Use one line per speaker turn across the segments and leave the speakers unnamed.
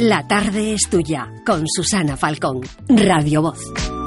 La tarde es tuya, con Susana Falcón, Radio Voz.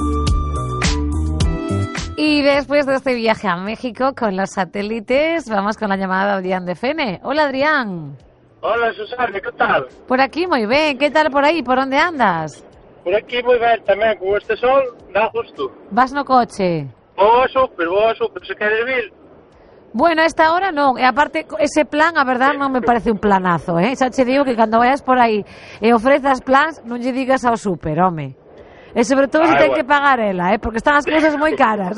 Y después de este viaje a México con los satélites, vamos con la llamada de Adrián de Fene. Hola, Adrián.
Hola, Susana, ¿qué tal?
Por aquí muy bien. ¿Qué tal por ahí? ¿Por dónde andas?
Por aquí moi ben tamén, con este sol, dá justo.
Vas no coche?
Vou super, se queres vir.
Bueno, a esta hora non. E aparte, ese plan, a verdad, non me parece un planazo, eh? Xa che digo que cando vayas por aí e ofrezas plans, non lle digas ao super, home. E sobre todo se ten que pagar ela, porque están as cousas moi caras.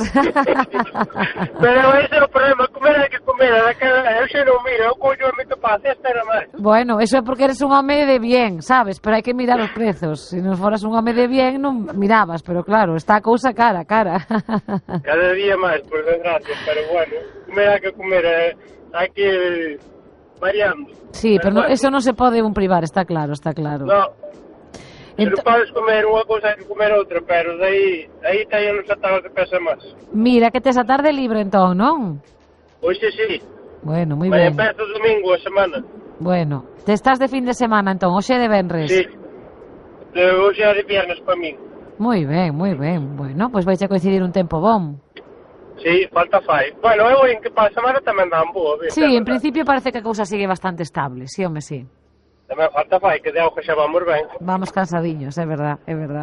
Pero ese é o problema, comer hai que comer, eu xe non miro, eu collo e meto pa cesta e máis.
Bueno, eso é porque eres un home de bien, sabes, pero hai que mirar os prezos. Se non foras un home de bien, non mirabas, pero claro, está a cousa cara.
Cada día máis, por desgracia, pero bueno, comer hai que comer, hai que variando.
Sí, pero bueno, eso non se pode un privar, está claro.
No. Se non podes comer unha cousa hai que comer outra, pero aí teñen os atados que pesa máis.
Mira, que tes a tarde libre entón, non?
Hoxe sí.
Bueno, moi ben.
Vai empeza o domingo a semana.
Bueno, te estás de fin de semana entón, hoxe de venres.
Sí. Hoxe é de viernes para min.
Moi ben. Bueno, pois vais a coincidir un tempo bom.
Sí, falta fai. Bueno, eu en que para a semana tamén dan boa.
Sí, en principio parece que a cousa sigue bastante estable, sí, home, sí.
Tamén falta fai, que de auge xa vamos ben.
Vamos cansadiños, é verdad.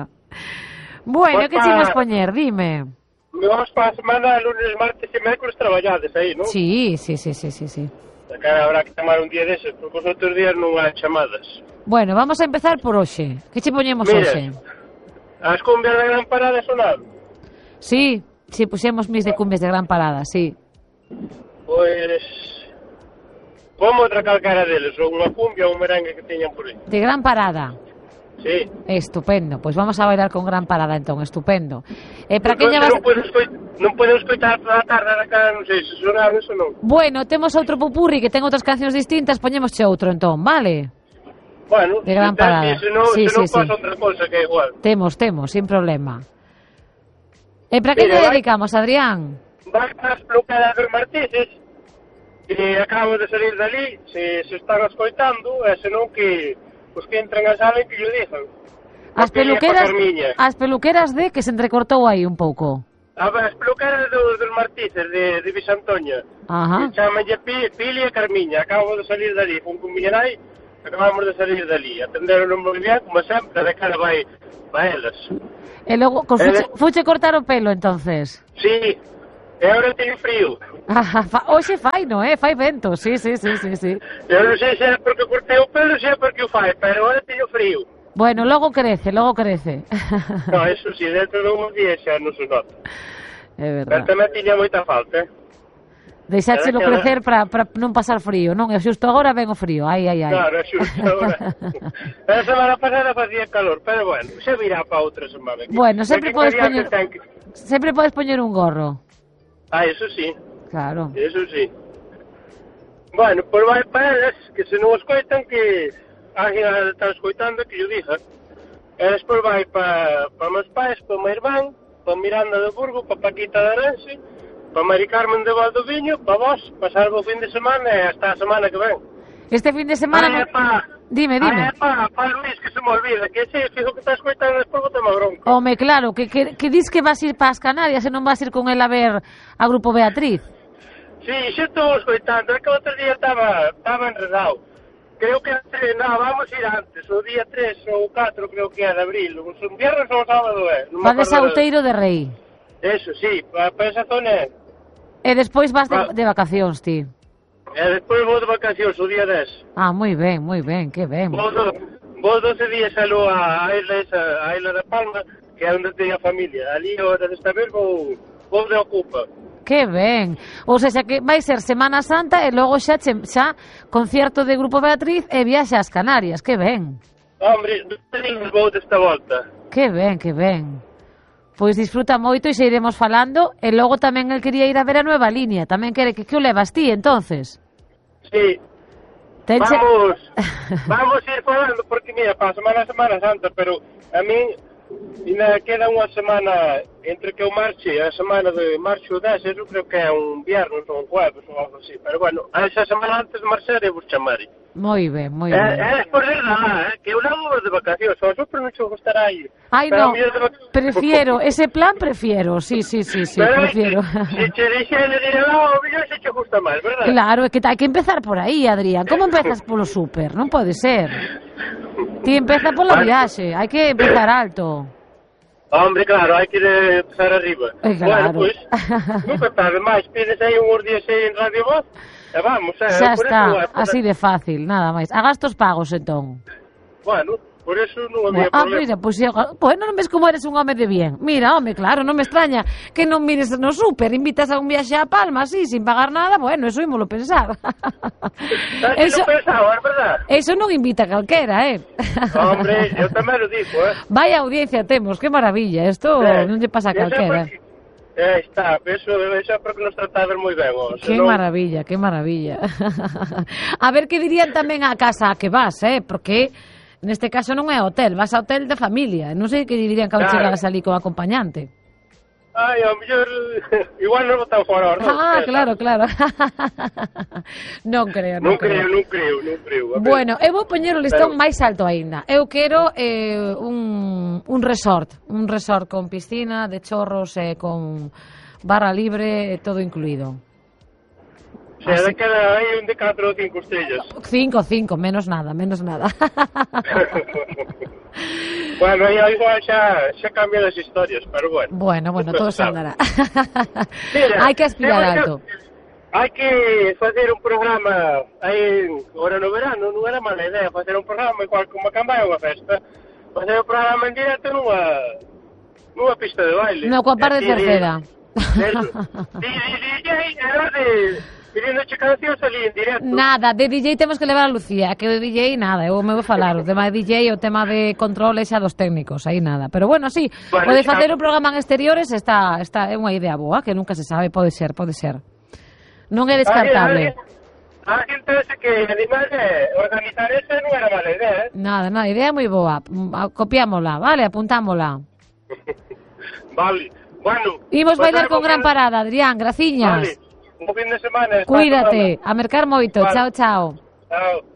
Bueno, pues que che vas poñer? Dime.
Vamos para a semana, lunes, martes e mércoles traballades aí, non?
Sí.
Que habrá que tomar un día deses, porque os outros días non hai chamadas.
Bueno, vamos a empezar por hoxe. Que che poñemos hoxe?
As cumbias de Gran Parada sonaron?
Sí, puxemos mis de cumbias de Gran Parada, sí.
Pois... como outra calcara deles, ou unha cumbia ou un merengue que teñan por aí.
De Gran Parada?
Sí.
Estupendo, pois vamos a bailar con Gran Parada entón, estupendo. Para que
vas... non podemos escoitar toda a tarde na cara, non sei se sonaron eso non.
Bueno, temos outro popurri que ten outras cancións distintas, poñémosche outro entón, vale?
Bueno,
de Gran Parada.
Se non pasa outra cousa que é igual.
Temos, sin problema. Para que lle dedicamos, Adrián?
Vas para as peluqueras dos Martises, que acabo de salir dali, se están escoitando, e senón que os que entran a sala que llo dixan.
As peluqueras de que se entrecortou aí un pouco.
As peluqueras dos Martises de Visantoña.
Ajá.
Chámanlle Pili e Carmiña, acabo de salir dali, con Millenai, acabamos de salir dali. Atenderon moi bien, como sempre, de cara vai elas.
E logo, fuche cortar o pelo, entonces?
Sí. E agora teño frío.
Hoxe fai, non é? Fai vento, sí.
Eu non sei se é porque cortei o pelo, se é porque o fai, pero agora teño frío.
Bueno, logo crece.
No, eso sí, dentro de uns días xa non se nota.
É verdad.
Pero tamén tiña moita falta,
Deixáchelo crecer para non pasar frío, non? E xusto agora ven o frío, ai.
Claro, xusto agora. A semana pasada facía calor, pero bueno, xa virá para outra semana.
Bueno, sempre podes poñer un gorro.
Eso sí.
Claro.
Eso sí. Bueno, pois vai para elas, que se non escoitan, que alguén está escoitando, que yo diga. E despois vai para meus pais, para meu irmán, para Miranda de Burgo, para Paquita de Arense, para Mari Carmen de Valdoviño, para vos, pasar o fin de semana e hasta a semana que ven.
Este fin de semana... Dime.
Para Luis, que se me olvida, que ese fijo que está escoitando despois botame bronca.
Home, claro, que dis que vas ir para as Canarias e non vas ir con él a ver a Grupo Beatriz.
Sí, xa estou escoitando, é que outro día estaba enredado. Creo que vamos ir antes, o día 3 ou 4 creo que é de abril, un viernes ou sábado é.
Fades Outeiro de Rei.
Eso, sí, para esa zona é.
E despois vas de vacacións, ti.
E despois vou de vacacións o día 10.
Moi ben, que ben.
Vou 12 días a Isla de Palma, que é onde teño a familia. Ali, ahora desta vez, vou de Ocupa.
Que ben. Ou seja, que vai ser Semana Santa e logo xa concierto de Grupo Beatriz e viaxe ás Canarias. Que ben.
Hombre, vou desta volta.
Que ben. Pois disfruta moito e seguiremos falando. E logo tamén el quería ir a ver a Nueva Línea. Tamén quere que o levas ti, entonces.
Sí. Vamos a ir falando, porque mira, para a Semana Santa, pero a min ainda queda unha semana entre que eu marche, a semana de marcho 10, eu creo que é un viernes ou un jueves ou algo así, pero bueno, a esa semana antes de marchar eu vos chamarei.
Moi ben, moi ben.
Por verdad, que eu levo de vacacións, ao super non che gustará ir.
Ai,
Pero
no,
a mellor
prefiero, ese plan prefiero, sí,
Pero
prefiero.
Se che deixen de ir lá, o mellor se che gusta máis, verdad?
Claro, é que hai que empezar por aí, Adrián. Como empezas polo súper? Non pode ser. Ti empeza pola viaxe, hai que empezar alto.
Hombre, claro, hai que empezar arriba.
Claro.
Bueno, pois, nunca tarde máis, pides aí uns días aí en Radio Voz, e vamos,
Xa
por
está,
eso,
así de fácil, nada máis. A gastos pagos, entón.
Bueno, por eso non había problema.
Mira, pois bueno, non ves como eres un home de bien. Mira, home, claro, non me extraña que non mires no súper, invitas a un viaxe a Palma, así, sin pagar nada, bueno, eso ímolo pensar.
Eso non pensaba, é verdad?
Eso non invita a calquera,
Hombre, eu tamén lo digo,
Vaya audiencia temos, que maravilla, isto non lle pasa a calquera.
Está, eso é porque nos trataban moi ben.
Que maravilla, que maravilla. A ver que dirían tamén a casa a que vas, porque neste caso non é hotel, vas a hotel de familia. Non sei que dirían cando chegaras ali como acompañante.
Ai, ao mellor igual non botan fora.
Claro. Non creo.
Non creo.
Bueno, eu vou poñer o listón máis alto aínda. Eu quero un resort con piscina, de chorros, con barra libre, todo incluído.
Se de queda aí un de 4 ou 5 estrellas.
5, menos nada.
Bueno, aí igual xa cambian as historias, pero bueno.
Bueno, todo se andará. Hai que aspirar alto.
Hai que facer un programa aí, ahora no verano, non era mala idea facer un programa igual como cambia unha festa. Facer un programa en directo nunha pista de baile.
No, coa par de terceira.
DJ, era de... Pidiéndoche cancións ali en directo.
Nada, de DJ temos que levar a Lucía, que o de DJ nada, eu me vou falar, o tema de DJ, o tema de control xa dos técnicos, aí nada. Pero bueno, sí, o de facer un programa en exteriores está é unha idea boa, que nunca se sabe, pode ser. Non é descartable.
A gente ese que animal organizar ese non era mala idea,
Nada, idea moi boa, copiámola, vale, apuntámola.
Vale, bueno.
Imos bailar con gran parada, Adrián, graciñas.
Vale. Un fin de semana.
Cuídate, a mercar moito, chao.
Chao.